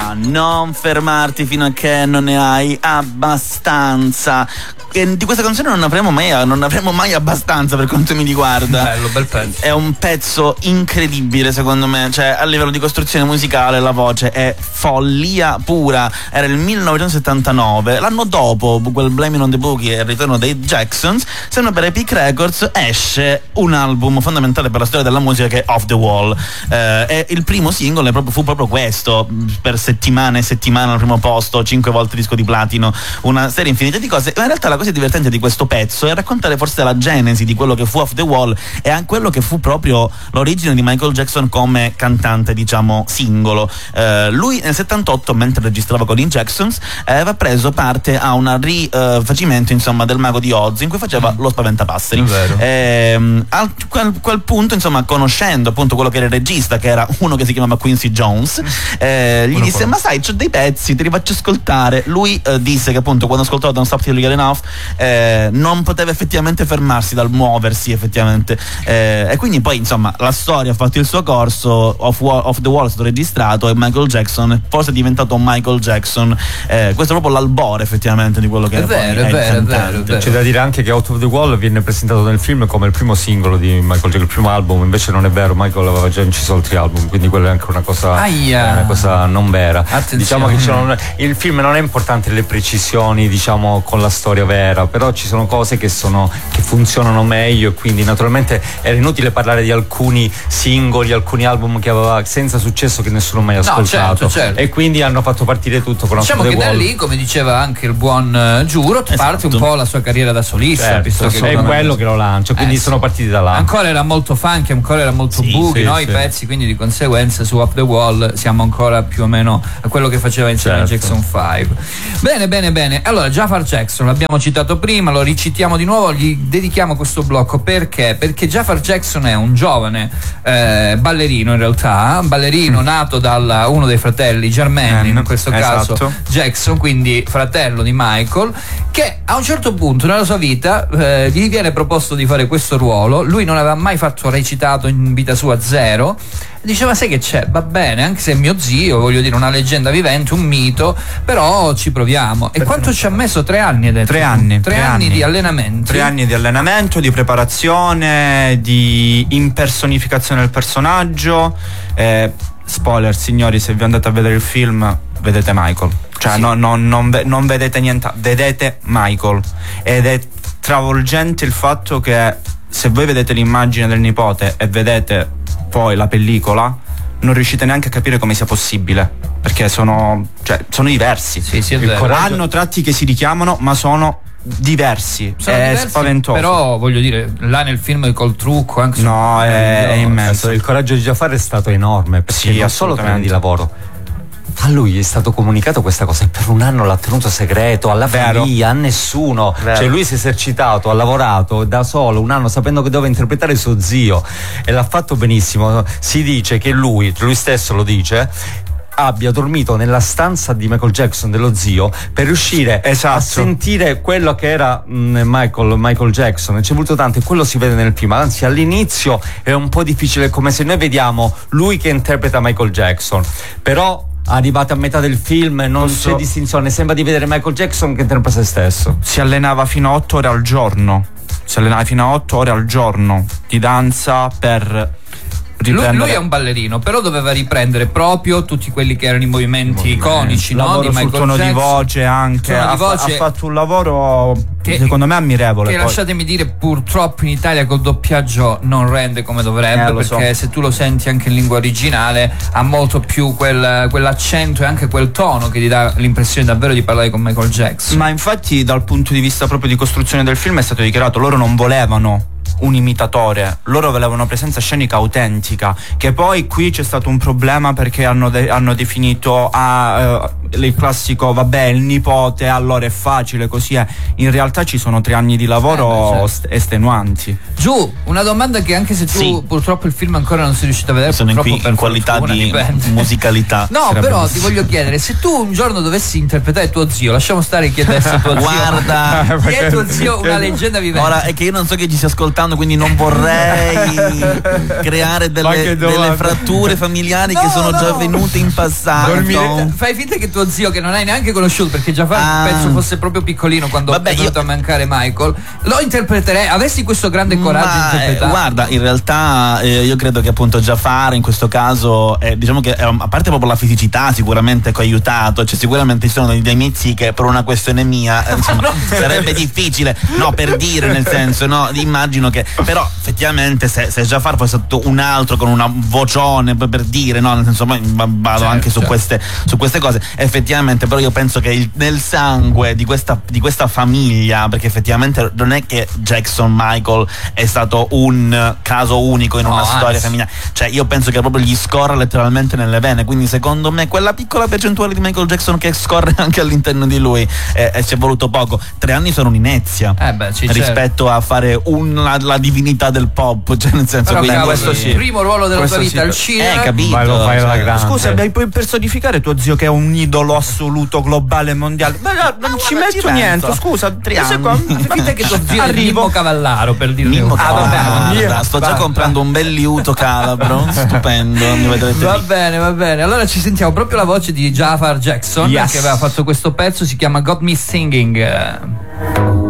Non fermarti fino a che non ne hai abbastanza. E di questa canzone non avremo mai abbastanza per quanto mi riguarda. Bello, bel pezzo. È un pezzo incredibile secondo me, cioè a livello di costruzione musicale la voce è follia pura. Era il 1979, l'anno dopo quel Blaming on the Boogie e il ritorno dei Jacksons, sempre per Epic Records esce un album fondamentale per la storia della musica che è Off the Wall. E il primo singolo fu proprio questo, per settimane e settimane al primo posto, 5 volte disco di platino, una serie infinita di cose. Ma in realtà la cosa divertente di questo pezzo è raccontare forse la genesi di quello che fu Off the Wall e anche quello che fu proprio l'origine di Michael Jackson come cantante, diciamo, singolo. Lui nel 78, mentre registrava con i Jacksons, aveva preso parte a un rifacimento, insomma, del Mago di Oz, in cui faceva lo spaventapasseri. A quel punto, insomma, conoscendo appunto quello che era il regista, che era uno che si chiamava Quincy Jones, gli disse: ma sai, c'ho dei pezzi, te li faccio ascoltare. Lui disse che appunto quando ascoltò Don't Stop Till You Get Enough non poteva effettivamente fermarsi dal muoversi effettivamente, e quindi poi insomma la storia ha fatto il suo corso. Off the Wall è stato registrato e Michael Jackson forse è diventato Michael Jackson. Questo è proprio l'albore effettivamente di quello che è vero. C'è da dire anche che Out of the Wall viene presentato nel film come il primo singolo di Michael Jackson, il primo album. Invece non è vero, Michael aveva già inciso altri album, quindi quella è anche una cosa non vera. Attenzione. Diciamo che il film non è importante le precisioni, diciamo, con la storia vera, però ci sono cose che funzionano meglio, e quindi naturalmente era inutile parlare di alcuni singoli, alcuni album che aveva senza successo che nessuno mai ha ascoltato. Certo. E quindi hanno fatto partire tutto con diciamo che da lì, come diceva anche il buon Giurot, parte un po' la sua carriera da solista, visto che è quello che lo lancia, quindi sono partiti da là. Ancora era molto funky, ancora era molto boogie, no? I pezzi, quindi di conseguenza su Up the Wall siamo ancora più o meno a quello che faceva insieme a Jackson 5. Bene. Allora, Jafar Jackson l'abbiamo citato prima, lo ricitiamo di nuovo, gli dedichiamo questo blocco perché Jafar Jackson è un giovane ballerino, in realtà nato da uno dei fratelli Jermaine, in questo caso Jackson, quindi fratello di Michael, che a un certo punto nella sua vita gli viene proposto di fare questo ruolo. Lui non aveva mai fatto recitato in vita sua, zero. Diceva: sai che c'è, va bene, anche se è mio zio, voglio dire, una leggenda vivente, un mito, però ci proviamo. E quanto ci ha messo? 3 anni, hai detto? 3 anni. 3 anni di allenamento. 3 anni di allenamento, di preparazione, di impersonificazione del personaggio. Spoiler, signori, se vi andate a vedere il film vedete Michael, cioè non vedete niente, vedete Michael. Ed è travolgente il fatto che se voi vedete l'immagine del nipote e vedete poi la pellicola, non riuscite neanche a capire come sia possibile, perché sono diversi. Hanno tratti che si richiamano, ma sono diversi. È spaventoso. Però voglio dire, là nel film col trucco anche è immenso. Il coraggio di Jafar è stato enorme, perché non solo 3 anni di lavoro, a lui è stato comunicato questa cosa e per un anno l'ha tenuto segreto alla famiglia, a nessuno. Cioè lui si è esercitato, ha lavorato da solo un anno sapendo che doveva interpretare suo zio e l'ha fatto benissimo. Si dice che lui stesso lo dice, abbia dormito nella stanza di Michael Jackson, dello zio, per riuscire a sentire quello che era Michael Jackson. Ci è voluto tanto e quello si vede nel film. Anzi, all'inizio è un po' difficile, come se noi vediamo lui che interpreta Michael Jackson, però arrivate a metà del film non c'è distinzione, sembra di vedere Michael Jackson che interpreta se stesso. Si allenava fino a 8 ore al giorno, di danza per riprendere. Lui è un ballerino, però doveva riprendere proprio tutti quelli che erano i movimenti iconici, no? Di Michael sul tono Jackson. Di voce anche, ha fatto un lavoro secondo me ammirevole. Che lasciatemi dire, purtroppo in Italia col doppiaggio non rende come dovrebbe, perché se tu lo senti anche in lingua originale ha molto più quell'accento e anche quel tono che ti dà l'impressione davvero di parlare con Michael Jackson. Ma infatti dal punto di vista proprio di costruzione del film è stato dichiarato, loro non volevano un imitatore, loro volevano una presenza scenica autentica, che poi qui c'è stato un problema perché hanno definito il classico vabbè il nipote allora è facile così è. In realtà ci sono 3 anni di lavoro estenuanti. Giù, una domanda che anche se tu purtroppo il film ancora non sei riuscito a vedere, sono purtroppo per qualità fortuna, di dipende. musicalità. No, però ti voglio chiedere, se tu un giorno dovessi interpretare tuo zio, lasciamo stare chi è adesso tuo Guarda, zio. Chi è tuo zio? Una leggenda vivente. Ora è che io non so che ci stia ascoltando, quindi non vorrei creare delle fratture familiari che sono già avvenute in passato. Fai finta che tuo zio, che non hai neanche conosciuto, perché già penso fosse proprio piccolino quando è venuto a mancare Michael, lo interpreterei, avessi questo grande coraggio di interpretare. Guarda, in realtà io credo che appunto Jafar in questo caso diciamo che a parte proprio la fisicità sicuramente ha aiutato, cioè sicuramente ci sono dei miei zii che per una questione mia insomma sarebbe difficile, no, per dire, nel senso, no, immagino che però effettivamente se Jafar fosse stato un altro con una vocione per dire, no, nel senso vado anche su queste cose, effettivamente, però io penso che nel sangue di questa famiglia, perché effettivamente non è che Jackson Michael è stato un caso unico in una storia familiare, cioè io penso che proprio gli scorra letteralmente nelle vene, quindi secondo me quella piccola percentuale di Michael Jackson che scorre anche all'interno di lui ci è voluto poco. 3 anni sono un'inezia rispetto a fare la divinità del pop, cioè nel senso, però quindi questo il primo ruolo della tua vita al cinema, capito? Ma lo fai alla grande. Scusa, puoi personificare tuo zio che è un idolo assoluto globale mondiale? Non ci metto niente, scusa, 3 anni. Fate che tuo zio è Mimmo Cavallaro, per dirne uno. Vabbè, sto già comprando un bel liuto calabro, stupendo, mi vedrete va bene, allora ci sentiamo proprio la voce di Jafar Jackson, che aveva fatto questo pezzo, si chiama Got Me Singing.